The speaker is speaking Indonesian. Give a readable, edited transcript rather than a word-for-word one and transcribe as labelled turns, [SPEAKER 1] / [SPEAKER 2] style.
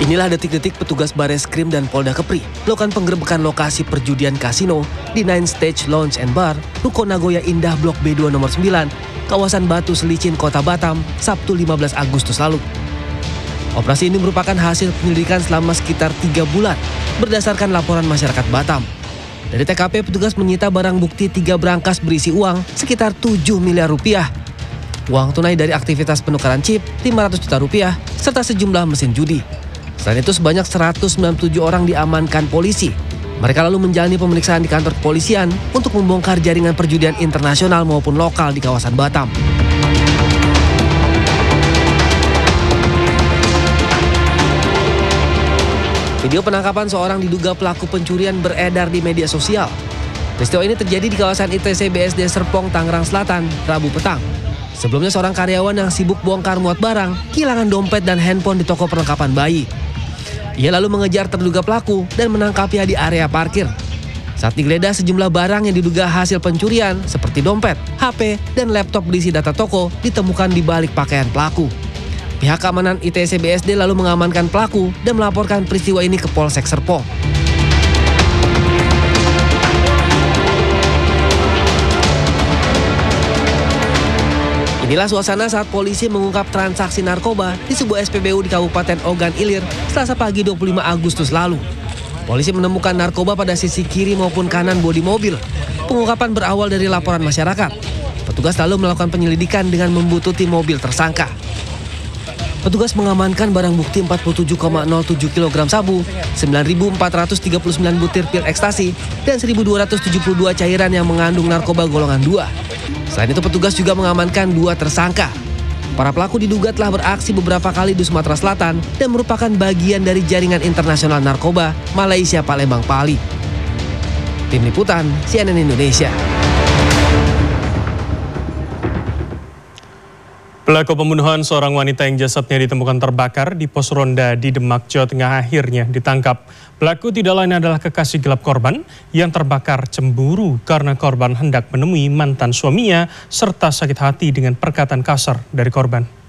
[SPEAKER 1] Inilah detik-detik petugas Bareskrim dan Polda Kepri melakukan penggerebekan lokasi perjudian kasino di Nine Stage Lounge and Bar, Ruko Nagoya Indah Blok B2 nomor 9, kawasan Batu Selicin, Kota Batam, Sabtu 15 Agustus lalu. Operasi ini merupakan hasil penyelidikan selama sekitar 3 bulan berdasarkan laporan masyarakat Batam. Dari TKP, petugas menyita barang bukti 3 brankas berisi uang sekitar 7 miliar rupiah. Uang tunai dari aktivitas penukaran chip 500 juta rupiah serta sejumlah mesin judi. Selain itu sebanyak 197 orang diamankan polisi. Mereka lalu menjalani pemeriksaan di kantor kepolisian untuk membongkar jaringan perjudian internasional maupun lokal di kawasan Batam. Video penangkapan seorang diduga pelaku pencurian beredar di media sosial. Peristiwa ini terjadi di kawasan ITC BSD Serpong, Tangerang Selatan, Rabu petang. Sebelumnya seorang karyawan yang sibuk bongkar muat barang kehilangan dompet dan handphone di toko perlengkapan bayi. Ia lalu mengejar terduga pelaku dan menangkapnya di area parkir. Saat digeledah, sejumlah barang yang diduga hasil pencurian seperti dompet, HP, dan laptop berisi data toko ditemukan di balik pakaian pelaku. Pihak keamanan ITC BSD lalu mengamankan pelaku dan melaporkan peristiwa ini ke Polsek Serpong. Inilah suasana saat polisi mengungkap transaksi narkoba di sebuah SPBU di Kabupaten Ogan Ilir Selasa pagi 25 Agustus lalu. Polisi menemukan narkoba pada sisi kiri maupun kanan bodi mobil. Pengungkapan berawal dari laporan masyarakat. Petugas lalu melakukan penyelidikan dengan membututi mobil tersangka. Petugas mengamankan barang bukti 47,07 kg sabu, 9.439 butir pil ekstasi, dan 1.272 cairan yang mengandung narkoba golongan 2. Selain itu, petugas juga mengamankan 2 tersangka. Para pelaku diduga telah beraksi beberapa kali di Sumatera Selatan dan merupakan bagian dari jaringan internasional narkoba Malaysia Palembang Pali. Tim Liputan CNN Indonesia.
[SPEAKER 2] Pelaku pembunuhan seorang wanita yang jasadnya ditemukan terbakar di pos ronda di Demak, Jawa Tengah akhirnya ditangkap. Pelaku tidak lain adalah kekasih gelap korban yang terbakar cemburu karena korban hendak menemui mantan suaminya serta sakit hati dengan perkataan kasar dari korban.